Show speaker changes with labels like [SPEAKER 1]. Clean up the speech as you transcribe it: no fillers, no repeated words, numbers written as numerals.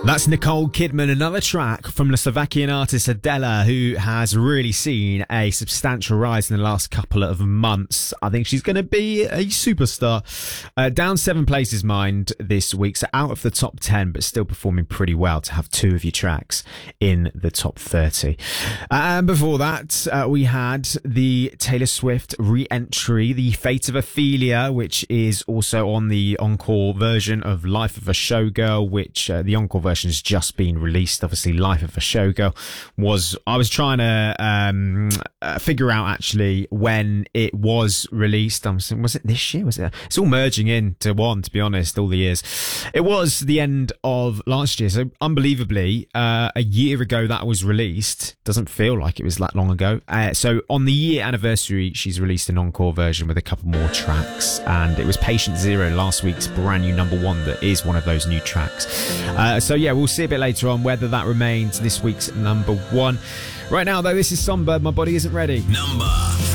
[SPEAKER 1] That's Nicole Kidman, another track from the Slovakian artist Adela, who has really seen a substantial rise in the last couple of months. I think she's going to be a superstar. Down 7 places, mind, this week, so out of the top 10, but still performing pretty well to have 2 of your tracks in the top 30. And before that, we had the Taylor Swift re-entry, The Fate of Ophelia, which is also on the encore version of Life of a Showgirl, which the encore version has just been released. Obviously, Life of a Showgirl I was trying to figure out actually when it was released. Was it this year? It's all merging into one, to be honest, all the years. It was the end of last year, so unbelievably a year ago that was released. Doesn't feel like it was that long ago. So on the year anniversary, she's released an encore version with a couple more tracks, and it was Patient Zero, last week's brand new number 1, that is one of those new tracks. So yeah, we'll see a bit later on whether that remains this week's number 1. Right now, though, this is Songbird, My Body Isn't Ready.
[SPEAKER 2] Number